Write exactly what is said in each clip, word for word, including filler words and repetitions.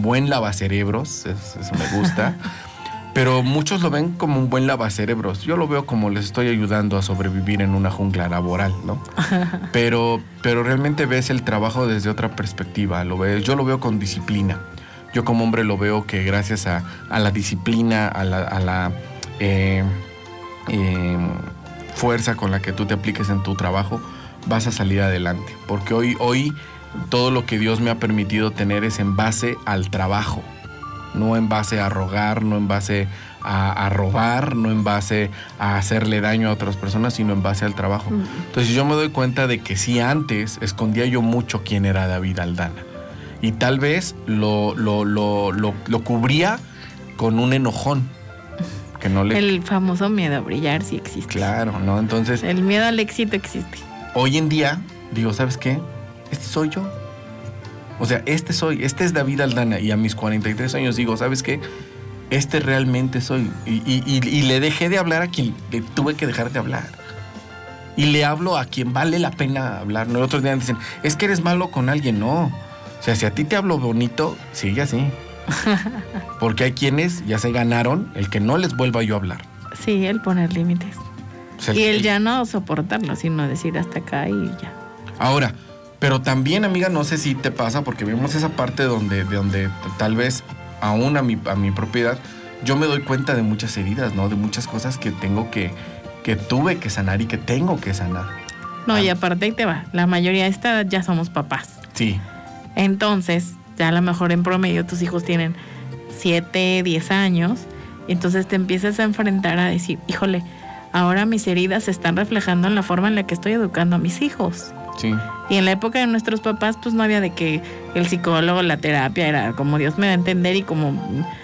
un buen lavacerebros, eso, eso me gusta. Pero muchos lo ven como un buen lavacerebros. Yo lo veo como les estoy ayudando a sobrevivir en una jungla laboral, ¿no? Pero, pero realmente ves el trabajo desde otra perspectiva. Lo ves, yo lo veo con disciplina. Yo como hombre lo veo que gracias a, a la disciplina, a la, a la eh, eh, fuerza con la que tú te apliques en tu trabajo, vas a salir adelante. Porque hoy, hoy todo lo que Dios me ha permitido tener es en base al trabajo. No en base a rogar, no en base a, a robar, no en base a hacerle daño a otras personas, sino en base al trabajo. Mm. Entonces yo me doy cuenta de que sí, antes escondía yo mucho quién era David Aldana. Y tal vez lo, lo, lo, lo, lo cubría con un enojón. Que no le... El famoso miedo a brillar sí existe. Claro, ¿no? Entonces... El miedo al éxito existe. Hoy en día, digo, ¿sabes qué? Este soy yo. O sea, este soy, este es David Aldana. Y a mis cuarenta y tres años digo, ¿sabes qué? Este realmente soy. Y, y, y, y le dejé de hablar a quien le tuve que dejar de hablar. Y le hablo a quien vale la pena hablar. ¿No? El otro día dicen, es que eres malo con alguien. No. O sea, si a ti te hablo bonito, sigue así. Porque hay quienes ya se ganaron el que no les vuelva yo a hablar. Sí, el poner límites. O sea, y el, el ya no soportarlo, sino decir hasta acá y ya. Ahora... Pero también, amiga, no sé si te pasa, porque vemos esa parte donde, de donde tal vez aún a mi, a mi propiedad, yo me doy cuenta de muchas heridas, ¿no? De muchas cosas que tengo que, que tuve que sanar y que tengo que sanar. No, ah. Y aparte ahí te va, la mayoría de esta edad ya somos papás. Sí. Entonces, ya a lo mejor en promedio tus hijos tienen siete, diez años, y entonces te empiezas a enfrentar a decir, híjole, ahora mis heridas se están reflejando en la forma en la que estoy educando a mis hijos. Sí. Y en la época de nuestros papás, pues no había de que el psicólogo, la terapia, era como Dios me da a entender y como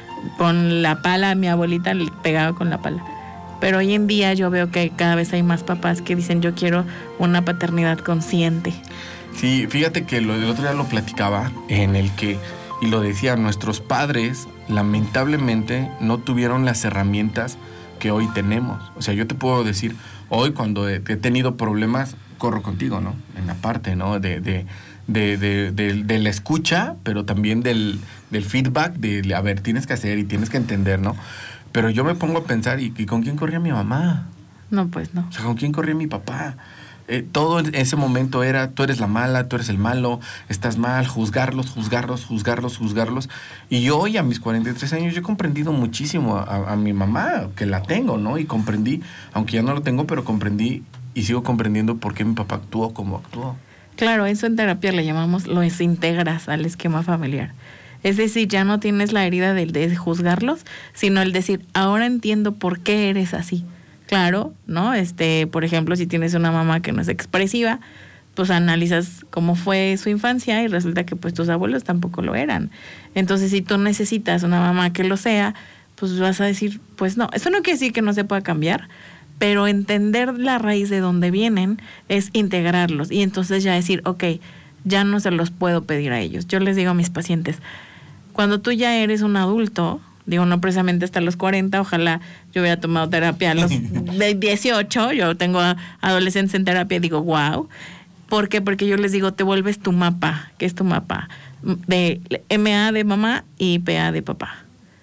con la pala, mi abuelita le pegaba con la pala. Pero hoy en día yo veo que cada vez hay más papás que dicen yo quiero una paternidad consciente. Sí, fíjate que lo, el otro día lo platicaba en el que, y lo decía, nuestros padres lamentablemente no tuvieron las herramientas que hoy tenemos. O sea, yo te puedo decir, hoy cuando he, he tenido problemas, corro contigo, ¿no? En la parte, ¿no? De, de, de, de, de, de la escucha, pero también del, del feedback, de, a ver, tienes que hacer y tienes que entender, ¿no? Pero yo me pongo a pensar, ¿y, y con quién corría mi mamá? No, pues no. O sea, ¿con quién corría mi papá? Eh, todo en ese momento era, tú eres la mala, tú eres el malo, estás mal, juzgarlos, juzgarlos, juzgarlos, juzgarlos. Y hoy, a mis cuarenta y tres años, yo he comprendido muchísimo a, a mi mamá, que la tengo, ¿no? Y comprendí, aunque ya no lo tengo, pero comprendí y sigo comprendiendo por qué mi papá actuó como actuó. Claro, eso en terapia le llamamos, lo integras al esquema familiar. Es decir, ya no tienes la herida de, de juzgarlos, sino el decir, ahora entiendo por qué eres así. Claro, ¿no? Este, por ejemplo, si tienes una mamá que no es expresiva, pues analizas cómo fue su infancia y resulta que pues tus abuelos tampoco lo eran. Entonces, si tú necesitas una mamá que lo sea, pues vas a decir, pues no. Eso no quiere decir que no se pueda cambiar, pero entender la raíz de dónde vienen es integrarlos y entonces ya decir, ok, ya no se los puedo pedir a ellos. Yo les digo a mis pacientes, cuando tú ya eres un adulto, digo, no precisamente hasta los cuarenta, ojalá yo hubiera tomado terapia a los dieciocho, yo tengo adolescentes en terapia y digo, wow. ¿Por qué? Porque yo les digo, te vuelves tu mapa. ¿Qué es tu mapa? De M A de mamá y P A de papá.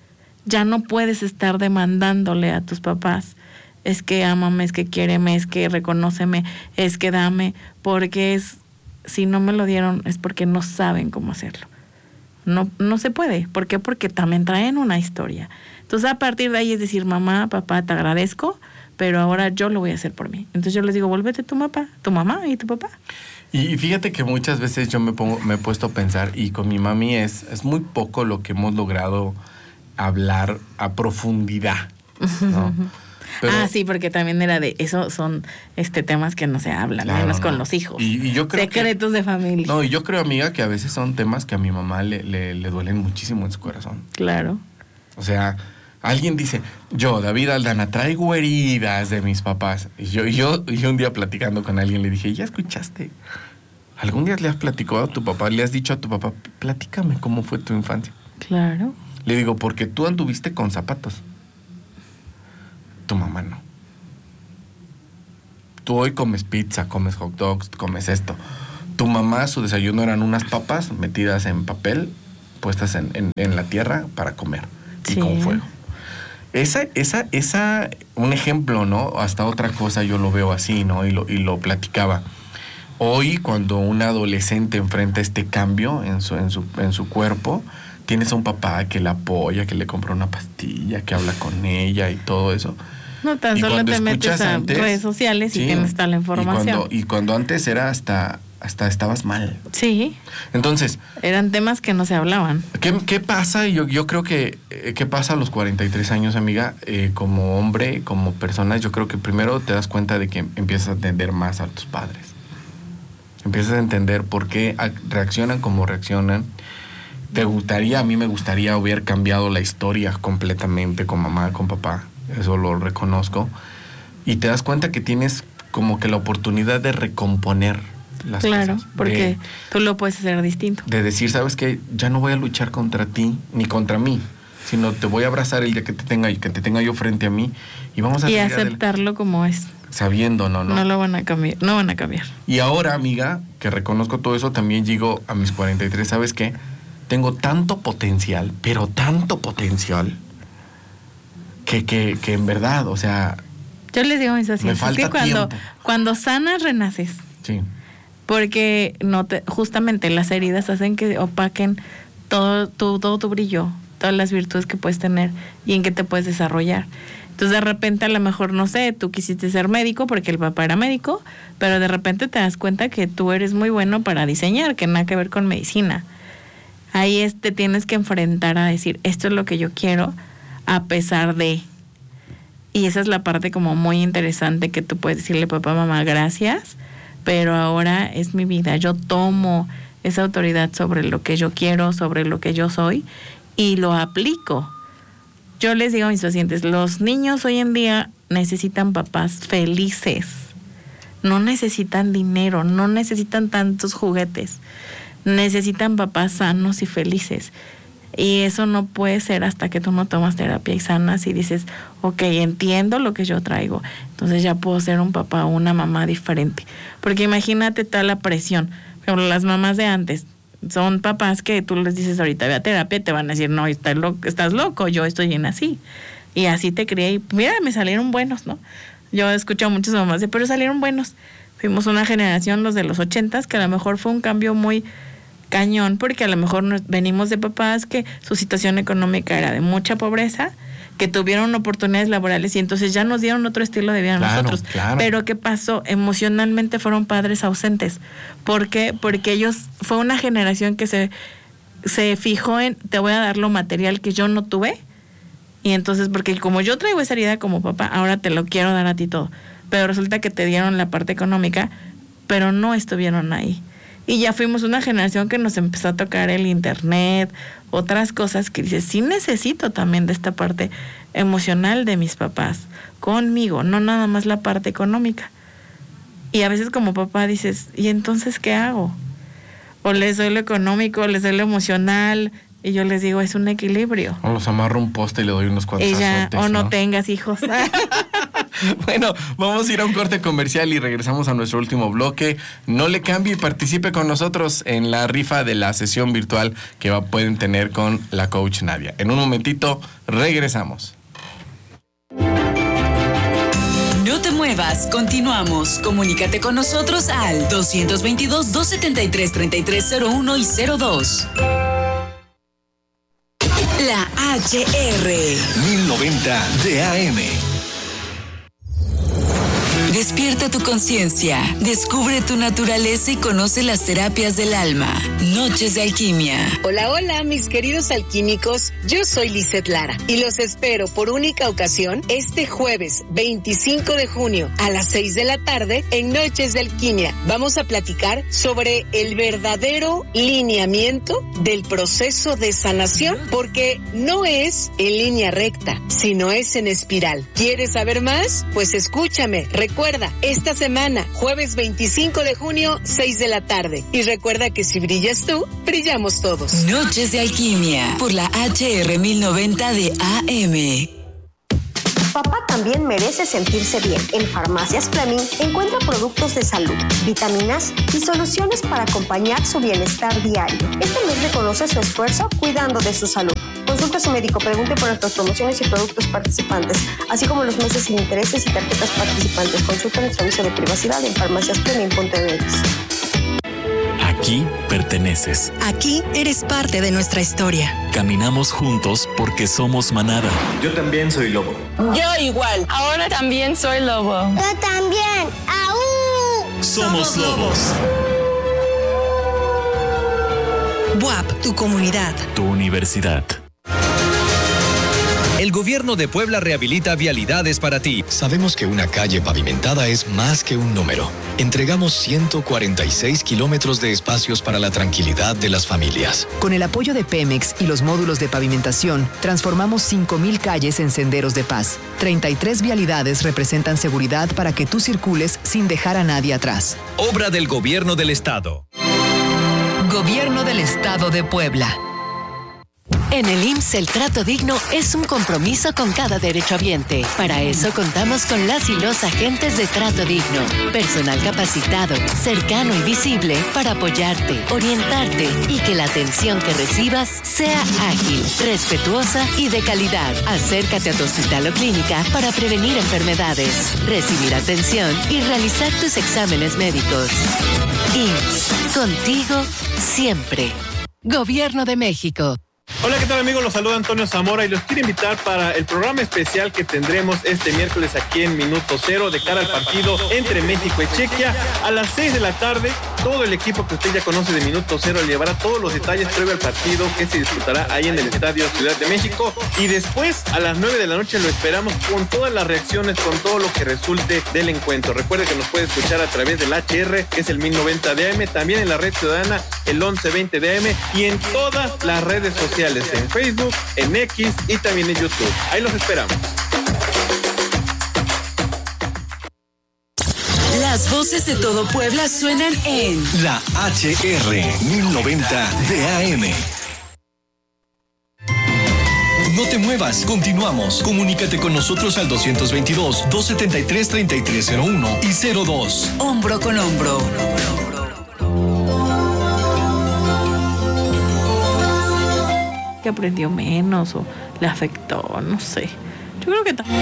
Ya no puedes estar demandándole a tus papás, es que ámame, es que quiéreme, es que reconóceme, es que dame, porque es, si no me lo dieron es porque no saben cómo hacerlo. No, no se puede. ¿Por qué? Porque también traen una historia. Entonces, a partir de ahí es decir, mamá, papá, te agradezco, pero ahora yo lo voy a hacer por mí. Entonces yo les digo, vuélvete tu papá, tu mamá y tu papá. Y fíjate que muchas veces yo me pongo, me he puesto a pensar, y con mi mami es, es muy poco lo que hemos logrado hablar a profundidad, ¿no? Pero, ah, sí, porque también era de eso, son este temas que no se hablan, claro, menos no. con los hijos. Y, y yo creo secretos que, de familia. No, y yo creo, amiga, que a veces son temas que a mi mamá le, le, le duelen muchísimo en su corazón. Claro. O sea, alguien dice, yo, David Aldana, traigo heridas de mis papás. Y yo, y yo, y yo un día platicando con alguien le dije, ¿ya escuchaste? ¿Algún día le has platicado a tu papá? ¿Le has dicho a tu papá, platícame cómo fue tu infancia? Claro. Le digo, porque tú anduviste con zapatos. Tu mamá no. Tú hoy comes pizza, comes hot dogs, comes esto. Tu mamá, su desayuno eran unas papas metidas en papel puestas en, en, en la tierra para comer y Sí. con fuego. Esa, esa, esa, un ejemplo, ¿no? Hasta otra cosa yo lo veo así, ¿no? Y lo, y lo platicaba. Hoy, cuando un adolescente enfrenta este cambio en su, en su, en su cuerpo, tienes a un papá que la apoya, que le compra una pastilla, que habla con ella y todo eso. No tan Y solo cuando te metes escuchas a antes, redes sociales y sí, tienes toda la información. Y cuando, y cuando antes era hasta, hasta estabas mal. Sí, Entonces, eran temas que no se hablaban. ¿qué, qué pasa? Yo, yo creo que, eh, ¿qué pasa a los cuarenta y tres años, amiga? Eh, como hombre, como persona, yo creo que primero te das cuenta de que empiezas a entender más a tus padres. Empiezas a entender por qué reaccionan como reaccionan. Te gustaría, a mí me gustaría haber cambiado la historia completamente con mamá, con papá. Eso lo reconozco. Y te das cuenta que tienes como que la oportunidad de recomponer las Claro, cosas. porque De, tú lo puedes hacer distinto. de decir, ¿sabes qué? Ya no voy a luchar contra ti, ni contra mí, sino te voy a abrazar el día que te tenga, que te tenga yo frente a mí y vamos a Y seguir aceptarlo adel- como es. sabiendo, ¿no? No. ¿no? lo van a cambiar, no van a cambiar. Y ahora, amiga, que reconozco todo eso, también llego a mis cuarenta y tres, ¿sabes qué? Tengo tanto potencial, pero tanto potencial, que, que, que en verdad, o sea, Yo les digo a mis pacientes falta que cuando, tiempo. cuando sanas, renaces. sí, Porque no te, justamente las heridas hacen que opaquen todo tu, todo tu brillo, todas las virtudes que puedes tener y en que te puedes desarrollar. Entonces de repente a lo mejor, no sé, tú quisiste ser médico porque el papá era médico, pero de repente te das cuenta que tú eres muy bueno para diseñar, que nada que ver con medicina. Ahí es, te tienes que enfrentar a decir, esto es lo que yo quiero, a pesar de... Y esa es la parte como muy interesante que tú puedes decirle, papá, mamá, gracias, pero ahora es mi vida. Yo tomo esa autoridad sobre lo que yo quiero, sobre lo que yo soy, y lo aplico. Yo les digo a mis pacientes, los niños hoy en día necesitan papás felices. No necesitan dinero, no necesitan tantos juguetes. Necesitan papás sanos y felices. Y eso no puede ser hasta que tú no tomas terapia y sanas y dices, ok, entiendo lo que yo traigo. Entonces ya puedo ser un papá o una mamá diferente. Porque imagínate toda la presión. Por ejemplo, las mamás de antes son papás que tú les dices ahorita ve a terapia y te van a decir, no, estás loco, estás loco, yo estoy bien así. Y así te crié y mira, me salieron buenos, ¿no? Yo he escuchado a muchas mamás de, pero salieron buenos. Fuimos una generación, los de los ochentas, que a lo mejor fue un cambio muy cañón, porque a lo mejor nos venimos de papás que su situación económica era de mucha pobreza, que tuvieron oportunidades laborales y entonces ya nos dieron otro estilo de vida a Claro, nosotros. claro. Pero ¿qué pasó? Emocionalmente fueron padres ausentes. ¿Por qué? Porque ellos, fue una generación que se, se fijó en, te voy a dar lo material que yo no tuve, y entonces, porque como yo traigo esa herida como papá, ahora te lo quiero dar a ti todo. Pero resulta que te dieron la parte económica, pero no estuvieron ahí. Y ya fuimos una generación que nos empezó a tocar el internet, otras cosas que dices, sí necesito también de esta parte emocional de mis papás, conmigo, no nada más la parte económica. Y a veces como papá dices, ¿y entonces qué hago? O les doy lo económico, o les doy lo emocional, y yo les digo, es un equilibrio. o los amarro un poste y le doy unos cuantos Y ya, azotes, o no, ¿no? tengas hijos. Bueno, vamos a ir a un corte comercial y regresamos a nuestro último bloque. No le cambie y participe con nosotros en la rifa de la sesión virtual que va, pueden tener con la coach Nadia. En un momentito regresamos. No te muevas, continuamos. Comunícate con nosotros al dos dos dos, dos siete tres, tres tres cero uno y cero dos. La H R mil noventa de A M. Despierta tu conciencia, descubre tu naturaleza y conoce las terapias del alma. Noches de Alquimia. Hola, hola, mis queridos alquímicos. Yo soy Lizeth Lara y los espero por única ocasión este jueves veinticinco de junio a las seis de la tarde en Noches de Alquimia. Vamos a platicar sobre el verdadero lineamiento del proceso de sanación, porque no es en línea recta, sino es en espiral. ¿Quieres saber más? Pues escúchame. Recuerda, esta semana, jueves veinticinco de junio, seis de la tarde. Y recuerda que si brillas tú, brillamos todos. Noches de Alquimia por la H R mil noventa de A M. Papá también merece sentirse bien. En Farmacias Fleming encuentra productos de salud, vitaminas y soluciones para acompañar su bienestar diario. Este mes reconoce su esfuerzo cuidando de su salud. Consulte a su médico, pregunte por nuestras promociones y productos participantes, así como los meses sin intereses y tarjetas participantes. Consulta nuestro aviso de privacidad en farmacias fleming punto m x. Aquí perteneces. Aquí eres parte de nuestra historia. Caminamos juntos porque somos manada. Yo también soy lobo. Yo igual. Ahora también soy lobo. Yo también. ¡Aú! Somos, somos lobos. B U A P, tu comunidad. Tu universidad. El gobierno de Puebla rehabilita vialidades para ti. Sabemos que una calle pavimentada es más que un número. Entregamos ciento cuarenta y seis kilómetros de espacios para la tranquilidad de las familias. Con el apoyo de Pemex y los módulos de pavimentación, transformamos cinco mil calles en senderos de paz. treinta y tres vialidades representan seguridad para que tú circules sin dejar a nadie atrás. Obra del Gobierno del Estado. Gobierno del Estado de Puebla. En el I M S S el trato digno es un compromiso con cada derechohabiente. Para eso contamos con las y los agentes de trato digno. Personal capacitado, cercano y visible para apoyarte, orientarte y que la atención que recibas sea ágil, respetuosa y de calidad. Acércate a tu hospital o clínica para prevenir enfermedades, recibir atención y realizar tus exámenes médicos. I M S S, contigo siempre. Gobierno de México. Hola, ¿qué tal amigos? Los saluda Antonio Zamora y los quiero invitar para el programa especial que tendremos este miércoles aquí en Minuto Cero de cara al partido entre México y Chequia. A las seis de la tarde, todo el equipo que usted ya conoce de Minuto Cero llevará todos los detalles previo al partido que se disputará ahí en el Estadio Ciudad de México. Y después, a las nueve de la noche, lo esperamos con todas las reacciones, con todo lo que resulte del encuentro. Recuerde que nos puede escuchar a través del H R, que es el mil noventa de A M, también en la red ciudadana, el once veinte de A M, y en todas las redes sociales, en Facebook, en X y también en YouTube. Ahí los esperamos. Las voces de todo Puebla suenan en la H R mil noventa de A M. No te muevas, continuamos. Comunícate con nosotros al doscientos veintidós, doscientos setenta y tres, treinta y tres cero uno y cero dos. Hombro con hombro. Que aprendió menos o le afectó, no sé. Yo creo que también.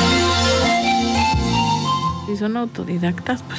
Si son autodidactas, pues.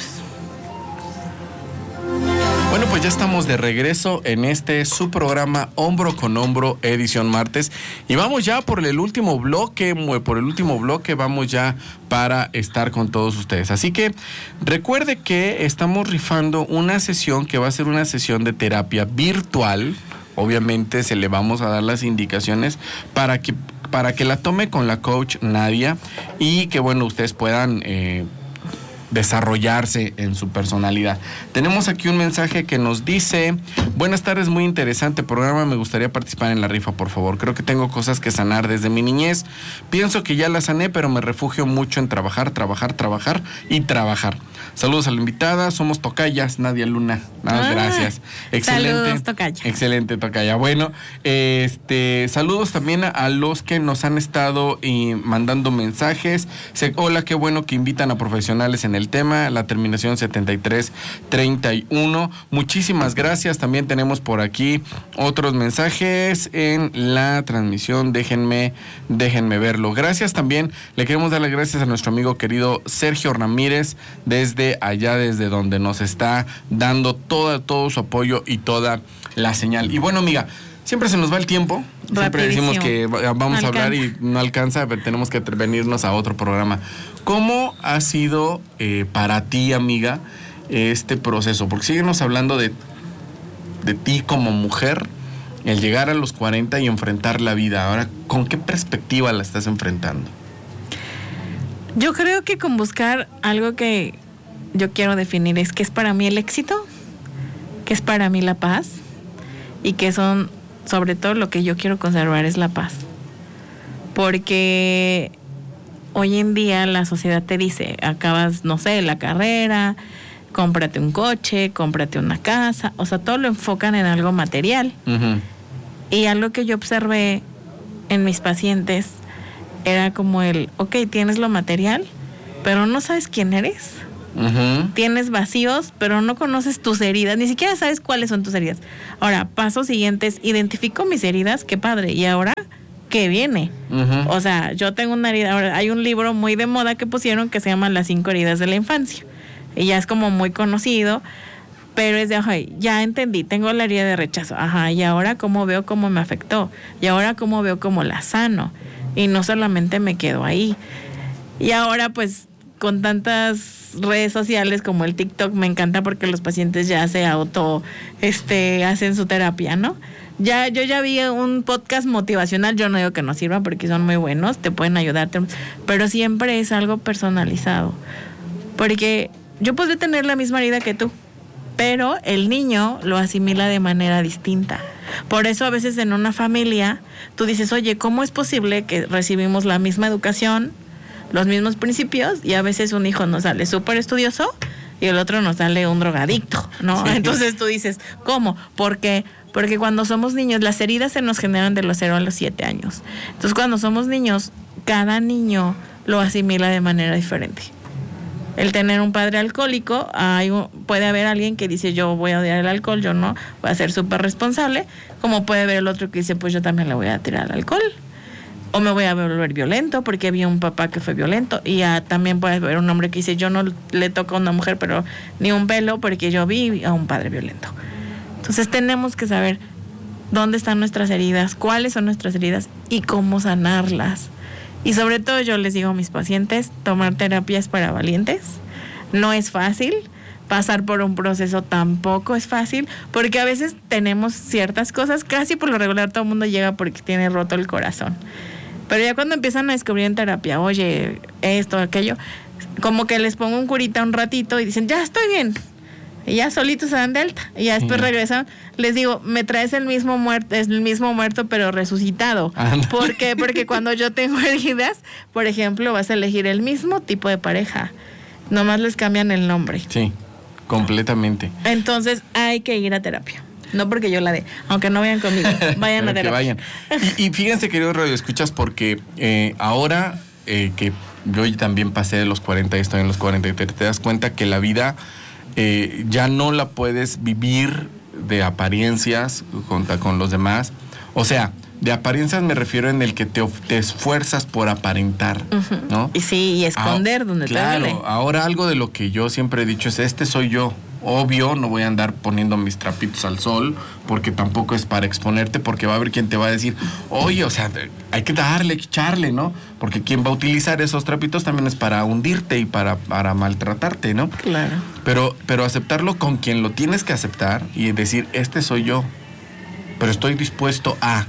Bueno, pues ya estamos de regreso en este su programa Hombro con Hombro, edición martes. Y vamos ya por el último bloque, por el último bloque vamos ya para estar con todos ustedes. Así que recuerde que estamos rifando una sesión que va a ser una sesión de terapia virtual. Obviamente se le vamos a dar las indicaciones para que, para que la tome con la coach Nadia y que, bueno, ustedes puedan eh, desarrollarse en su personalidad. Tenemos aquí un mensaje que nos dice: buenas tardes, muy interesante programa, me gustaría participar en la rifa, por favor. Creo que tengo cosas que sanar desde mi niñez. Pienso que ya las sané, pero me refugio mucho en trabajar, trabajar, trabajar y trabajar. Saludos a la invitada, somos tocayas, Nadia Luna. Nada, ah, gracias. Excelente. Saludos, tocaya. Excelente, tocaya. Bueno, este, saludos también a, a los que nos han estado eh, mandando mensajes. Se, hola, qué bueno que invitan a profesionales en el tema, la terminación setenta y tres treinta y uno. Muchísimas gracias. También tenemos por aquí otros mensajes en la transmisión. Déjenme, déjenme verlo. Gracias también. Le queremos dar las gracias a nuestro amigo querido Sergio Ramírez desde allá, desde donde nos está dando todo, todo su apoyo y toda la señal. Y bueno, amiga, siempre se nos va el tiempo. Siempre decimos que vamos no a hablar y no alcanza, pero tenemos que venirnos a otro programa. ¿Cómo ha sido eh, para ti, amiga, este proceso? Porque síguenos hablando de, de ti como mujer, el llegar a los cuarenta y enfrentar la vida. Ahora, ¿con qué perspectiva la estás enfrentando? Yo creo que con buscar algo que yo quiero definir es que es para mí el éxito, que es para mí la paz y que son, sobre todo lo que yo quiero conservar es la paz. Porque hoy en día la sociedad te dice, acabas, no sé, la carrera, cómprate un coche, cómprate una casa, o sea, todo lo enfocan en algo material. Uh-huh. Y algo que yo observé en mis pacientes era como el, ok, tienes lo material, pero no sabes quién eres. Uh-huh. Tienes vacíos, pero no conoces tus heridas, ni siquiera sabes cuáles son tus heridas. Ahora, paso siguiente es, identifico mis heridas, qué padre, y ahora, ¿qué viene? Uh-huh. O sea, yo tengo una herida, ahora hay un libro muy de moda que pusieron que se llama Las cinco heridas de la infancia, y ya es como muy conocido, pero es de, ay, ya entendí, tengo la herida de rechazo, ajá, y ahora cómo veo cómo me afectó, y ahora cómo veo cómo la sano, y no solamente me quedo ahí. Y ahora pues con tantas redes sociales como el TikTok me encanta porque los pacientes ya se auto este hacen su terapia, ¿no? Ya yo ya vi un podcast motivacional, yo no digo que no sirva porque son muy buenos, te pueden ayudar, pero siempre es algo personalizado. Porque yo puedo tener la misma herida que tú, pero el niño lo asimila de manera distinta. Por eso a veces en una familia tú dices, oye, ¿cómo es posible que recibimos la misma educación, los mismos principios, y a veces un hijo nos sale súper estudioso y el otro nos sale un drogadicto, ¿no? Sí. Entonces tú dices, ¿cómo? ¿Por qué? Porque cuando somos niños, las heridas se nos generan de los cero a los siete años. Entonces cuando somos niños, cada niño lo asimila de manera diferente. El tener un padre alcohólico, hay un, puede haber alguien que dice, yo voy a odiar el alcohol, yo no, voy a ser súper responsable, como puede haber el otro que dice, pues yo también le voy a tirar al alcohol. O me voy a volver violento porque vi un papá que fue violento. Y uh, también puede haber un hombre que dice, yo no le toco a una mujer, pero ni un pelo porque yo vi a un padre violento. Entonces tenemos que saber dónde están nuestras heridas, cuáles son nuestras heridas y cómo sanarlas. Y sobre todo yo les digo a mis pacientes, tomar terapias para valientes. No es fácil, pasar por un proceso tampoco es fácil, porque a veces tenemos ciertas cosas, casi por lo regular todo el mundo llega porque tiene roto el corazón. Pero ya cuando empiezan a descubrir en terapia, oye, esto, aquello, como que les pongo un curita un ratito y dicen, ya estoy bien. Y ya solitos se dan de alta. Y ya después regresan. Les digo, me traes el mismo muerto, es el mismo muerto, pero resucitado. Ah, no. ¿Por qué? Porque cuando yo tengo heridas, por ejemplo, vas a elegir el mismo tipo de pareja. Nomás les cambian el nombre. Sí, completamente. Entonces hay que ir a terapia. No porque yo la dé, aunque no vayan conmigo, vayan a terapia. Que vayan. Y, y fíjense, queridos radioescuchas, porque eh, ahora eh, que yo también pasé de los cuarenta y estoy en los cuarenta y tres, te das cuenta que la vida eh, ya no la puedes vivir de apariencias junto con los demás. O sea, de apariencias me refiero en el que te, te esfuerzas por aparentar, uh-huh. ¿no? Y sí, y esconder ah, donde claro, te duele. Ahora algo de lo que yo siempre he dicho es, este soy yo. Obvio, no voy a andar poniendo mis trapitos al sol, porque tampoco es para exponerte, porque va a haber quien te va a decir, oye, o sea, hay que darle, echarle, ¿no? Porque quien va a utilizar esos trapitos también es para hundirte y para, para maltratarte, ¿no? Claro. Pero, pero aceptarlo con quien lo tienes que aceptar y decir, este soy yo, pero estoy dispuesto a...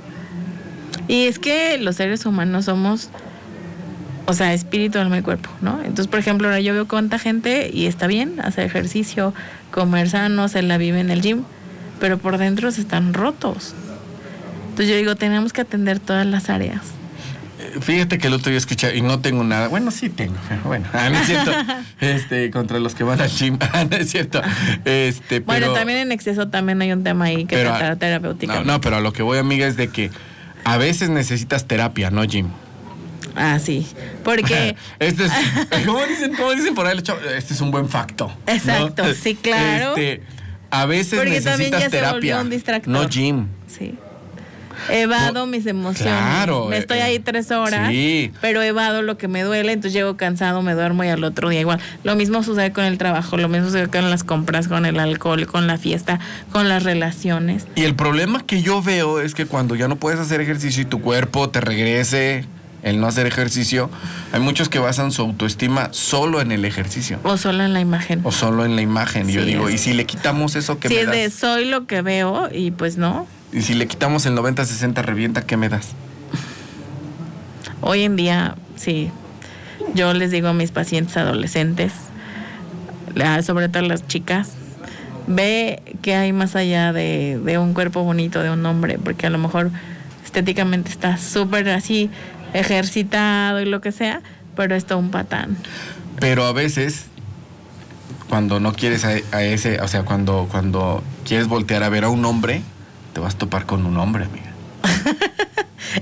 Y es que los seres humanos somos, o sea, espíritu, alma y cuerpo, ¿no? Entonces, por ejemplo, ahora yo veo cuánta gente, y está bien, hacer ejercicio, comer sano, se la vive en el gym, pero por dentro se están rotos. Entonces yo digo, tenemos que atender todas las áreas. Fíjate que el otro día escuché, y no tengo nada, bueno, sí tengo, pero bueno, ah, no es cierto, este, contra los que van al gym, ah, no es cierto, este, pero... Bueno, también en exceso también hay un tema ahí que pero, tratar terapéutica. No, no, pero a lo que voy, amiga, es de que a veces necesitas terapia, no gym. Ah, sí, porque... este es, ¿cómo dicen, cómo dicen por ahí? Este es un buen facto. Exacto, ¿no? Sí, claro. Este, a veces porque necesitas terapia, un no gym. Sí. Evado no, mis emociones. Claro. Me estoy ahí tres horas, sí. pero evado lo que me duele, entonces llego cansado, me duermo y al otro día igual. Lo mismo sucede con el trabajo, lo mismo sucede con las compras, con el alcohol, con la fiesta, con las relaciones. Y el problema que yo veo es que cuando ya no puedes hacer ejercicio y tu cuerpo te regrese el no hacer ejercicio, hay muchos que basan su autoestima solo en el ejercicio. O solo en la imagen. O solo en la imagen. Y sí, yo digo, es. ¿y si le quitamos eso que sí, me das? Sí, de soy lo que veo y pues no. Y si le quitamos el noventa sesenta revienta, ¿qué me das? Hoy en día, sí, yo les digo a mis pacientes adolescentes, sobre todo las chicas, ve que hay más allá de, de un cuerpo bonito de un hombre, porque a lo mejor estéticamente está súper así ejercitado y lo que sea, pero es todo un patán. Pero a veces, cuando no quieres a, a ese, o sea, cuando, cuando quieres voltear a ver a un hombre, te vas a topar con un hombre, amiga.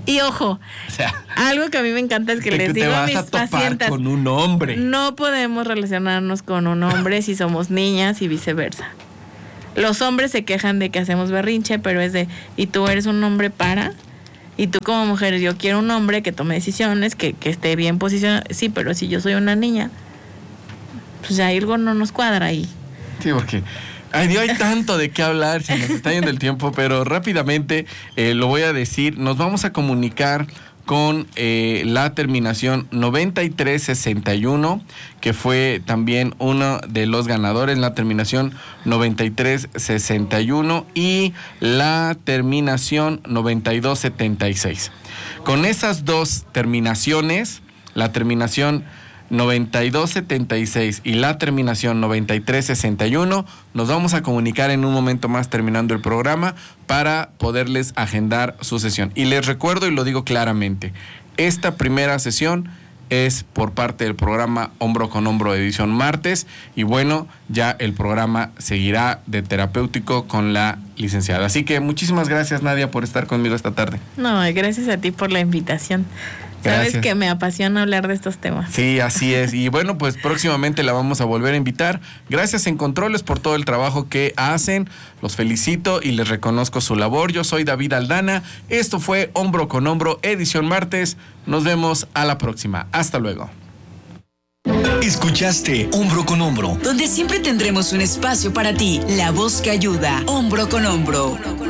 Y ojo, O sea, algo que a mí me encanta es que te, les te digo a vas mis a topar pacientes, con un hombre. no podemos relacionarnos con un hombre si somos niñas y viceversa. Los hombres se quejan de que hacemos berrinche, pero es de, y tú eres un hombre para, y tú como mujer, yo quiero un hombre que tome decisiones, que, que esté bien posicionado. Sí, pero si yo soy una niña, pues ya algo no nos cuadra ahí. Sí, porque ay, Dios, hay tanto de qué hablar, se nos está yendo el tiempo, pero rápidamente eh, lo voy a decir. Nos vamos a comunicar con eh, la terminación noventa y tres sesenta y uno, que fue también uno de los ganadores, la terminación noventa y tres sesenta y uno y la terminación noventa y dos setenta y seis. Con esas dos terminaciones, la terminación noventa y dos setenta y seis y la terminación noventa y tres sesenta y uno, nos vamos a comunicar en un momento más terminando el programa para poderles agendar su sesión. Y les recuerdo y lo digo claramente, esta primera sesión es por parte del programa Hombro con Hombro edición martes, y bueno, ya el programa seguirá de terapéutico con la licenciada. Así que muchísimas gracias, Nadia, por estar conmigo esta tarde. No, gracias a ti por la invitación. Sabes Gracias. que me apasiona hablar de estos temas. Sí, así es. Y bueno, pues próximamente la vamos a volver a invitar. Gracias en Controles por todo el trabajo que hacen. Los felicito y les reconozco su labor. Yo soy David Aldana. Esto fue Hombro con Hombro, edición martes. Nos vemos a la próxima. Hasta luego. Escuchaste Hombro con Hombro, donde siempre tendremos un espacio para ti, la voz que ayuda, hombro con hombro.